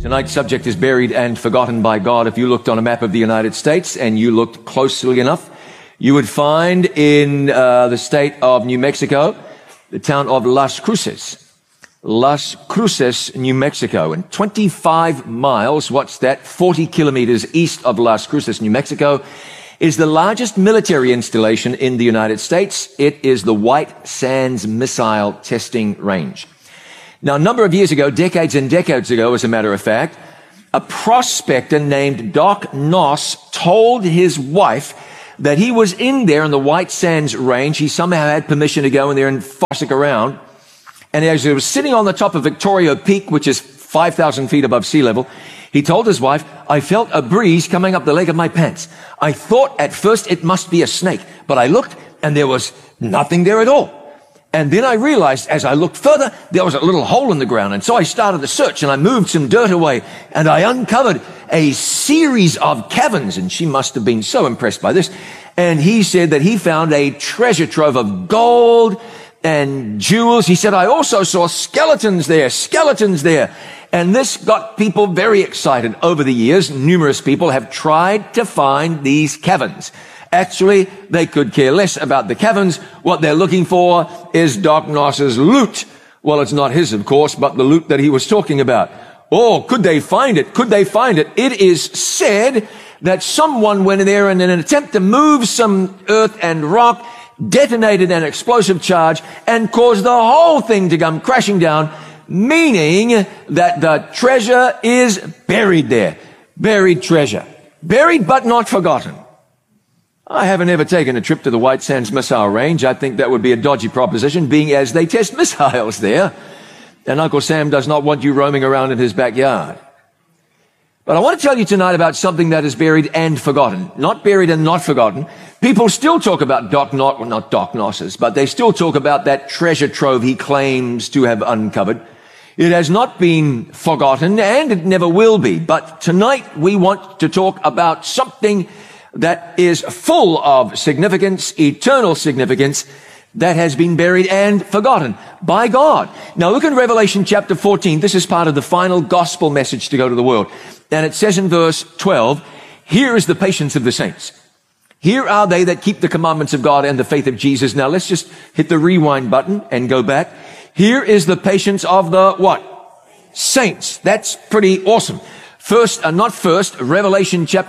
Tonight's subject is buried and forgotten by God. If you looked on a map of the United States and you looked closely enough, you would find in the state of New Mexico, the town of Las Cruces. Las Cruces, New Mexico. And 25 miles, what's that? 40 kilometers east of Las Cruces, New Mexico, is the largest military installation in the United States. It is the White Sands Missile Testing Range. Now, a number of years ago, decades and decades ago, as a matter of fact, a prospector named Doc Noss told his wife that he was in there in the White Sands Range. He somehow had permission to go in there and fossick around. And as he was sitting on the top of Victoria Peak, which is 5,000 feet above sea level, he told his wife, "I felt a breeze coming up the leg of my pants. I thought at first it must be a snake, but I looked and there was nothing there at all. And then I realized as I looked further, there was a little hole in the ground. And so I started the search and I moved some dirt away and I uncovered a series of caverns." And she must have been so impressed by this. And he said that he found a treasure trove of gold and jewels. He said, "I also saw skeletons there. And this got people very excited. Over the years, numerous people have tried to find these caverns. Actually, they could care less about the caverns. What they're looking for is Doc Noss's loot. Well, it's not his, of course, but the loot that he was talking about. Oh, could they find it? Could they find it? It is said that someone went in there and in an attempt to move some earth and rock, detonated an explosive charge and caused the whole thing to come crashing down, meaning that the treasure is buried there. Buried treasure. Buried but not forgotten." I haven't ever taken a trip to the White Sands Missile Range. I think that would be a dodgy proposition, being as they test missiles there. And Uncle Sam does not want you roaming around in his backyard. But I want to tell you tonight about something that is buried and forgotten. Not buried and not forgotten. People still talk about not Doc Noss's, but they still talk about that treasure trove he claims to have uncovered. It has not been forgotten, and it never will be. But tonight we want to talk about something that is full of significance, eternal significance, that has been buried and forgotten by God. Now look in Revelation chapter 14. This is part of the final gospel message to go to the world. And it says in verse 12, "Here is the patience of the saints. Here are they that keep the commandments of God and the faith of Jesus." Now let's just hit the rewind button and go back. Here is the patience of the what? Saints. That's pretty awesome. Revelation chapter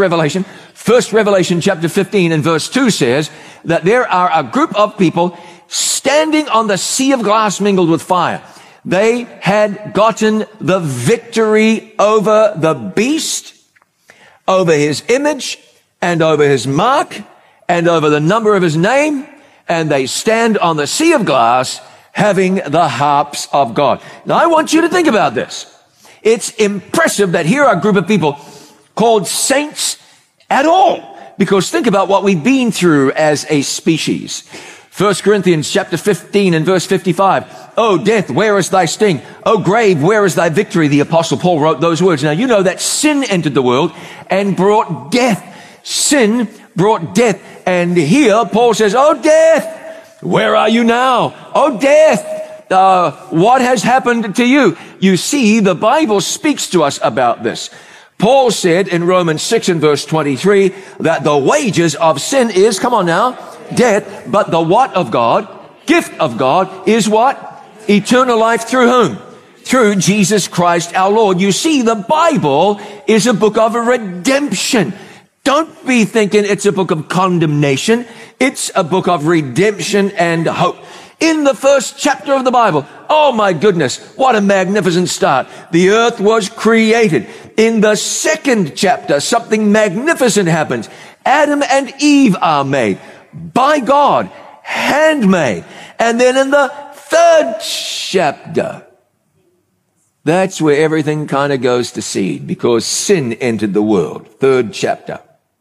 15 and verse 2 says that there are a group of people standing on the sea of glass mingled with fire. They had gotten the victory over the beast, over his image, and over his mark, and over the number of his name, and they stand on the sea of glass having the harps of God. Now I want you to think about this. It's impressive that here are a group of people called saints at all, because think about what we've been through as a species. 1 Corinthians chapter 15 and verse 55. "Oh, death, where is thy sting? Oh, grave, where is thy victory?" The apostle Paul wrote those words. Now, you know that sin entered the world and brought death. Sin brought death. And here Paul says, "Oh, death, where are you now? Oh, death, what has happened to you?" You see, the Bible speaks to us about this. Paul said in Romans 6 and verse 23 that the wages of sin is, come on now, death, but the what of God, gift of God, is what? Eternal life through whom? Through Jesus Christ our Lord. You see, the Bible is a book of redemption. Don't be thinking it's a book of condemnation. It's a book of redemption and hope. In the first chapter of the Bible, oh my goodness, what a magnificent start. The earth was created. In the second chapter, something magnificent happens. Adam and Eve are made by God, handmade. And then in the third chapter, that's where everything kind of goes to seed, because sin entered the world. Third chapter.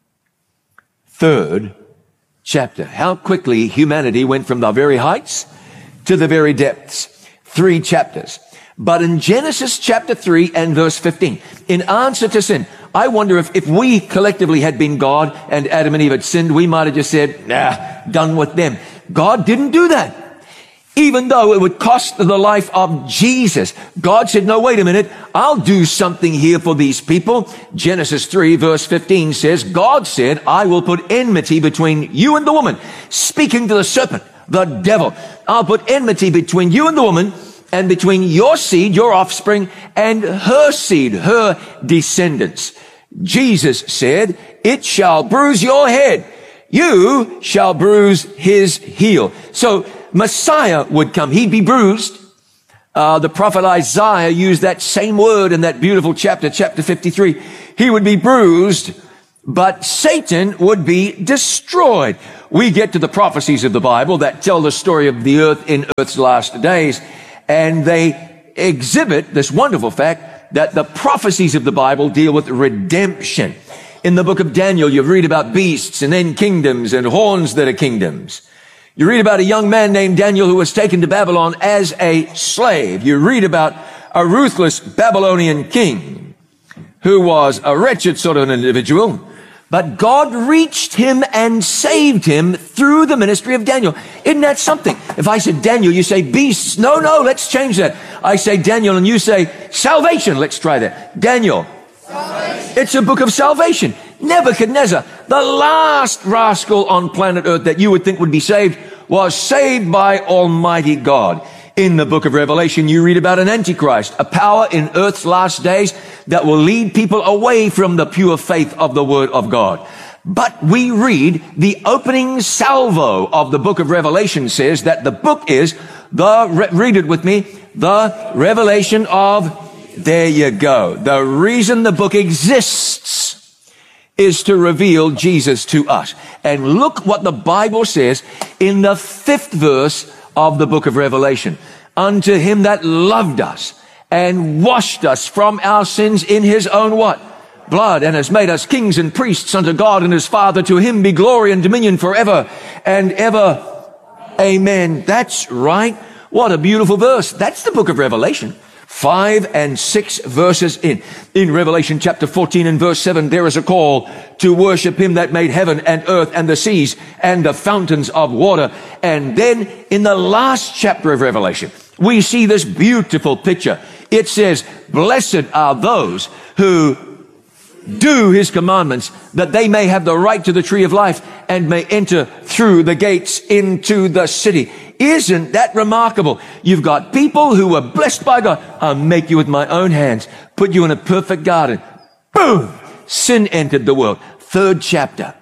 How quickly humanity went from the very heights to the very depths. 3 chapters. But in Genesis chapter 3 and verse 15, in answer to sin, I wonder if we collectively had been God and Adam and Eve had sinned, we might have just said, nah, done with them. God didn't do that. even though it would cost the life of Jesus. God said, no, wait a minute. I'll do something here for these people. Genesis 3 verse 15 says, God said, I will put enmity between you and the woman. Speaking to the serpent, the devil. I'll put enmity between you and the woman, and between your seed, your offspring, and her seed, her descendants. Jesus said, it shall bruise your head. You shall bruise his heel. So Messiah would come. He'd be bruised. The prophet Isaiah used that same word in that beautiful chapter 53. He would be bruised, but Satan would be destroyed. We get to the prophecies of the Bible that tell the story of the earth in earth's last days, and they exhibit this wonderful fact that the prophecies of the Bible deal with redemption. In the book of Daniel, you read about beasts and then kingdoms and horns that are kingdoms. You read about a young man named Daniel who was taken to Babylon as a slave. You read about a ruthless Babylonian king who was a wretched sort of an individual, but God reached him and saved him through the ministry of Daniel. Isn't that something? If I said Daniel, you say beasts. No, let's change that. I say Daniel and you say salvation. Let's try that. Daniel. Salvation. It's a book of salvation. Nebuchadnezzar, the last rascal on planet Earth that you would think would be saved, was saved by Almighty God. In the book of Revelation, you read about an Antichrist, a power in earth's last days that will lead people away from the pure faith of the Word of God. But we read the opening salvo of the book of Revelation says that the book is read it with me, the revelation of, there you go. The reason the book exists is to reveal Jesus to us. And look what the Bible says in the 5th verse of the book of Revelation. Unto him that loved us and washed us from our sins in his own what? Blood, and has made us kings and priests unto God and his Father. To him be glory and dominion forever and ever. Amen. That's right. What a beautiful verse. That's the book of Revelation. 5 and 6 verses in. In Revelation chapter 14 and verse 7, there is a call to worship him that made heaven and earth and the seas and the fountains of water. And then in the last chapter of Revelation, we see this beautiful picture. It says, blessed are those who do his commandments, that they may have the right to the tree of life and may enter through the gates into the city. Isn't that remarkable? You've got people who were blessed by God. I'll make you with my own hands, put you in a perfect garden. Boom! Sin entered the world. 3rd chapter.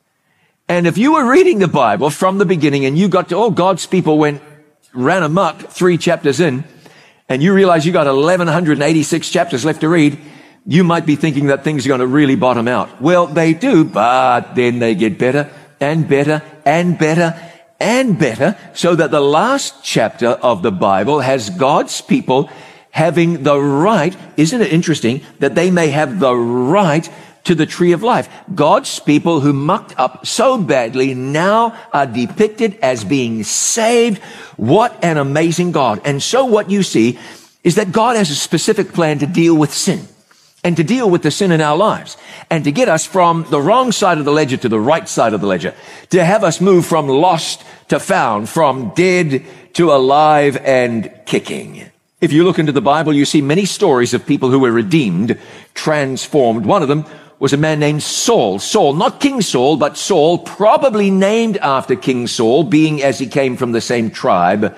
And if you were reading the Bible from the beginning and you got to, God's people ran amok 3 chapters in, and you realize you got 1,186 chapters left to read, you might be thinking that things are going to really bottom out. Well, they do, but then they get better and better and better and better, so that the last chapter of the Bible has God's people having the right, isn't it interesting, that they may have the right to the tree of life. God's people who mucked up so badly now are depicted as being saved. What an amazing God. And so what you see is that God has a specific plan to deal with sin, and to deal with the sin in our lives, and to get us from the wrong side of the ledger to the right side of the ledger, to have us move from lost to found, from dead to alive and kicking. If you look into the Bible, you see many stories of people who were redeemed, transformed. One of them was a man named Saul. Saul, not King Saul, but Saul, probably named after King Saul, being as he came from the same tribe.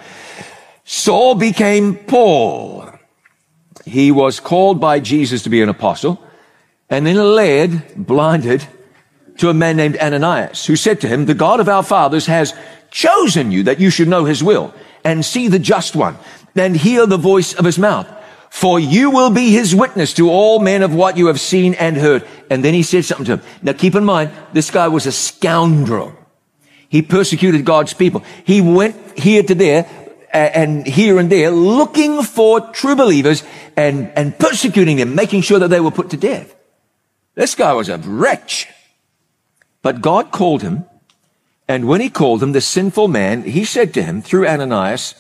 Saul became Paul. He was called by Jesus to be an apostle, and then led, blinded, to a man named Ananias, who said to him, the God of our fathers has chosen you that you should know his will and see the just one and hear the voice of his mouth. For you will be his witness to all men of what you have seen and heard. And then he said something to him. Now keep in mind, this guy was a scoundrel. He persecuted God's people. He went here to there and here and there looking for true believers and persecuting them, making sure that they were put to death. This guy was a wretch. But God called him. And when he called him, the sinful man, he said to him through Ananias,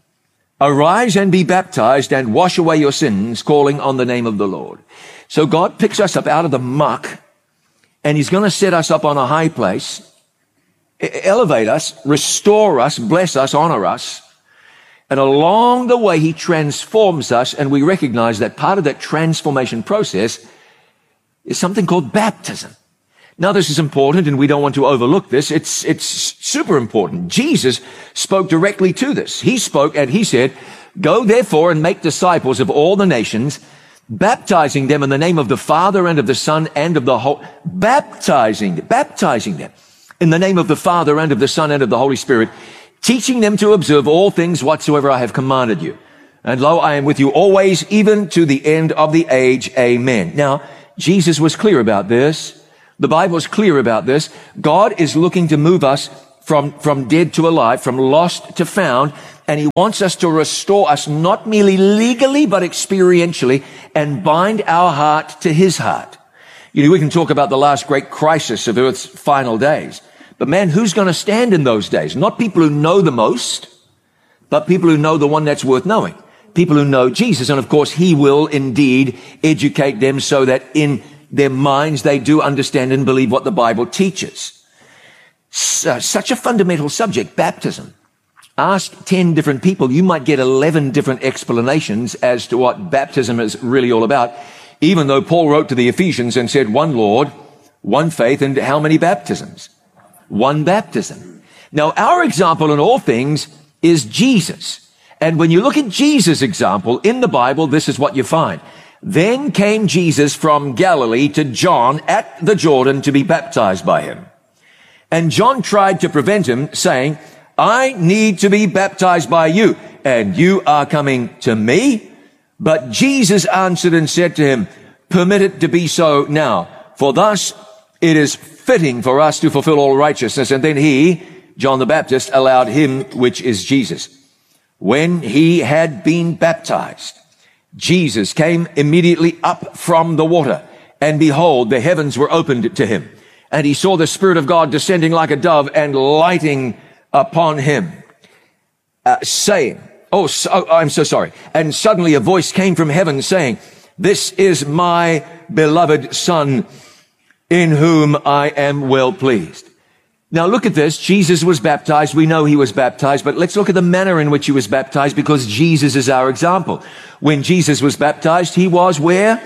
arise and be baptized and wash away your sins, calling on the name of the Lord. So God picks us up out of the muck, and he's going to set us up on a high place, elevate us, restore us, bless us, honor us, And along the way, he transforms us, and we recognize that part of that transformation process is something called baptism. Now, this is important, and we don't want to overlook this. It's super important. Jesus spoke directly to this. He spoke, and he said, "Go therefore and make disciples of all the nations, baptizing them in the name of the Father and of the Son and of the Holy..." Baptizing them in the name of the Father and of the Son and of the Holy Spirit, teaching them to observe all things whatsoever I have commanded you. And lo, I am with you always, even to the end of the age. Amen. Now, Jesus was clear about this. The Bible is clear about this. God is looking to move us from dead to alive, from lost to found, and he wants us to restore us not merely legally, but experientially, and bind our heart to his heart. You know, we can talk about the last great crisis of Earth's final days. But man, who's going to stand in those days? Not people who know the most, but people who know the one that's worth knowing. People who know Jesus. And of course, he will indeed educate them so that in their minds they do understand and believe what the Bible teaches. Such a fundamental subject, baptism. Ask 10 different people, you might get 11 different explanations as to what baptism is really all about, even though Paul wrote to the Ephesians and said, one Lord, one faith, and how many baptisms? One baptism. Now, our example in all things is Jesus. And when you look at Jesus' example in the Bible, this is what you find. Then came Jesus from Galilee to John at the Jordan to be baptized by him. And John tried to prevent him, saying, I need to be baptized by you, and you are coming to me? But Jesus answered and said to him, permit it to be so now, for thus it is fitting for us to fulfill all righteousness. And then he, John the Baptist, allowed him, which is Jesus. When he had been baptized, Jesus came immediately up from the water, and behold, the heavens were opened to him. And he saw the Spirit of God descending like a dove and lighting upon him, saying, I'm so sorry. And suddenly a voice came from heaven saying, this is my beloved Son, in whom I am well pleased. Now look at this. Jesus was baptized. We know he was baptized, but let's look at the manner in which he was baptized, because Jesus is our example. When Jesus was baptized, he was where?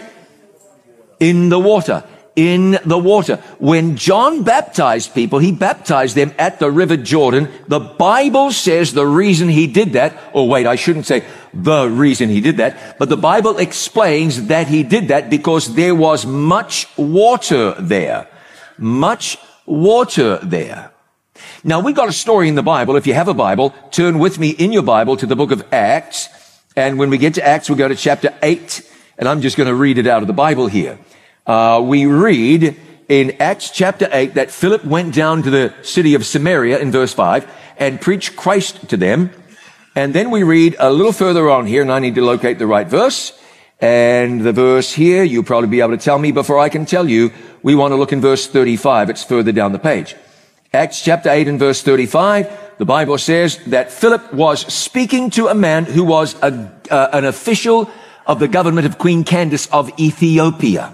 In the water. In the water. When John baptized people, he baptized them at the river Jordan. The Bible says the reason he did that, I shouldn't say the reason he did that, but the Bible explains that he did that because there was much water there. Much water there. Now, we got a story in the Bible. If you have a Bible, turn with me in your Bible to the book of Acts. And when we get to Acts, we go to chapter 8, and I'm just going to read it out of the Bible here. We read in Acts chapter 8 that Philip went down to the city of Samaria in verse 5 and preached Christ to them. And then we read a little further on here, and I need to locate the right verse. And the verse here, you'll probably be able to tell me before I can tell you. We want to look in verse 35. It's further down the page. Acts chapter 8 and verse 35, the Bible says that Philip was speaking to a man who was an official of the government of Queen Candace of Ethiopia.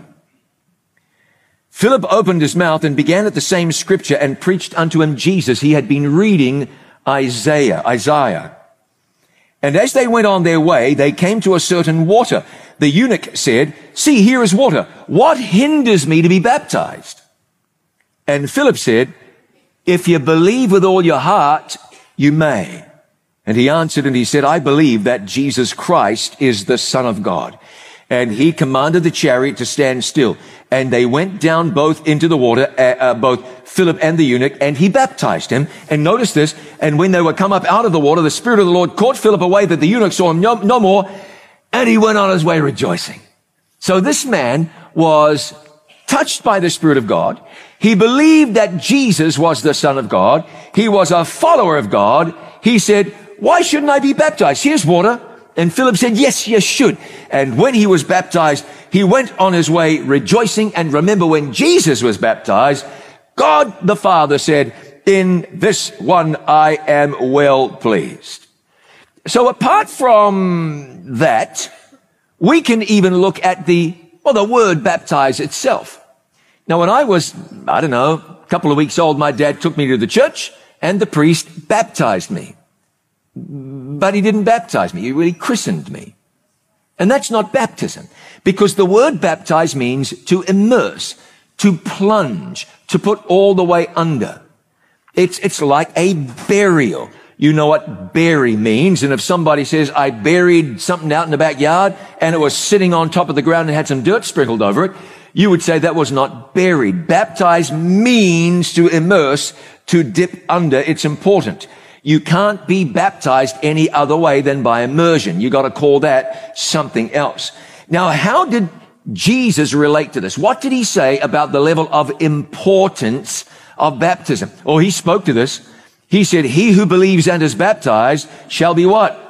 Philip opened his mouth and began at the same scripture and preached unto him Jesus. He had been reading Isaiah. And as they went on their way, they came to a certain water. The eunuch said, see, here is water. What hinders me to be baptized? And Philip said, if you believe with all your heart, you may. And he answered and he said, I believe that Jesus Christ is the Son of God. And he commanded the chariot to stand still. And they went down both into the water, both Philip and the eunuch, and he baptized him. And notice this, and when they were come up out of the water, the Spirit of the Lord caught Philip away, that the eunuch saw him no more, and he went on his way rejoicing. So this man was touched by the Spirit of God. He believed that Jesus was the Son of God. He was a follower of God. He said, why shouldn't I be baptized? Here's water. And Philip said, yes, you should. And when he was baptized, he went on his way rejoicing. And remember, when Jesus was baptized, God the Father said, in this one I am well pleased. So apart from that, we can even look at the word baptize itself. Now, when I was, a couple of weeks old, my dad took me to the church and the priest baptized me. but he didn't baptize me. He really christened me. And that's not baptism, because the word baptize means to immerse, to plunge, to put all the way under. It's like a burial. You know what bury means. And if somebody says, I buried something out in the backyard and it was sitting on top of the ground and had some dirt sprinkled over it, you would say that was not buried. Baptize means to immerse, to dip under. It's important. You can't be baptized any other way than by immersion. You got to call that something else. Now, how did Jesus relate to this? What did he say about the level of importance of baptism? Oh, he spoke to this. He said, he who believes and is baptized shall be what?